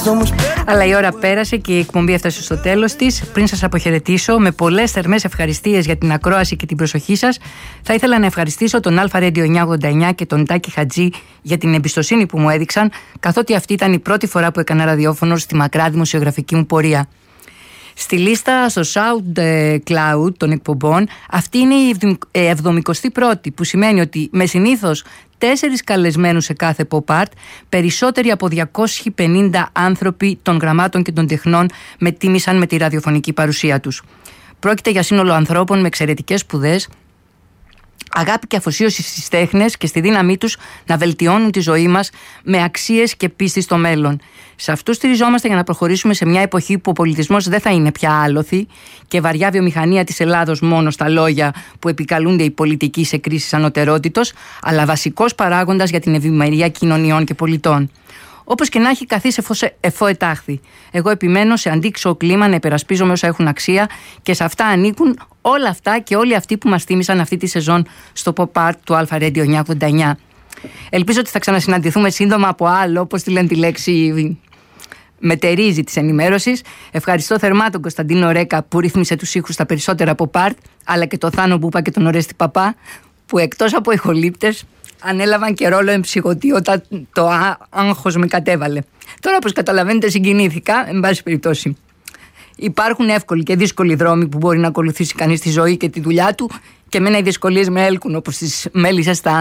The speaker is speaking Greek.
Αλλά η ώρα πέρασε και η εκπομπή έφτασε στο τέλος της. Πριν σας αποχαιρετήσω με πολλές θερμές ευχαριστίες για την ακρόαση και την προσοχή σας, θα ήθελα να ευχαριστήσω τον Αλφα Radio 989 και τον Τάκη Χατζή για την εμπιστοσύνη που μου έδειξαν, καθότι αυτή ήταν η πρώτη φορά που έκανα ραδιόφωνο στη μακρά δημοσιογραφική μου πορεία. Στη λίστα στο SoundCloud των εκπομπών, αυτή είναι η 71η, που σημαίνει ότι με συνήθως 4 καλεσμένους σε κάθε pop art, περισσότεροι από 250 άνθρωποι των γραμμάτων και των τεχνών με τίμησαν με τη ραδιοφωνική παρουσία τους. Πρόκειται για σύνολο ανθρώπων με εξαιρετικές σπουδές, αγάπη και αφοσίωση στις τέχνες και στη δύναμή τους να βελτιώνουν τη ζωή μας με αξίες και πίστη στο μέλλον. Σε αυτούς στηριζόμαστε για να προχωρήσουμε σε μια εποχή που ο πολιτισμός δεν θα είναι πια άλοθη και βαριά βιομηχανία της Ελλάδος μόνο στα λόγια που επικαλούνται οι πολιτικοί σε κρίσεις ανωτερότητος, αλλά βασικός παράγοντας για την ευημερία κοινωνιών και πολιτών. Όπως και να έχει, καθίσει εφό ετάχθη. Εγώ επιμένω σε αντίξω κλίμα να υπερασπίζομαι όσα έχουν αξία και σε αυτά ανήκουν όλα αυτά και όλοι αυτοί που μας τίμησαν αυτή τη σεζόν στο Pop Art του Alpha Radio 989. Ελπίζω ότι θα ξανασυναντηθούμε σύντομα από άλλο, όπως τη λένε τη λέξη, μετερίζει της ενημέρωσης. Ευχαριστώ θερμά τον Κωνσταντίνο Ρέκα που ρύθμισε τους ήχους στα περισσότερα Pop Art, αλλά και τον Θάνο Μπούπα και τον Ορέστη Παπά, που εκτός από ηχολήπτες ανέλαβαν και ρόλο εμψυχωτή όταν το άγχος με κατέβαλε. Τώρα, όπως καταλαβαίνετε, συγκινήθηκα, εν πάση περιπτώσει. Υπάρχουν εύκολοι και δύσκολοι δρόμοι που μπορεί να ακολουθήσει κανείς τη ζωή και τη δουλειά του, και εμένα οι δυσκολίες με έλκουν όπως τις μέλισσες στα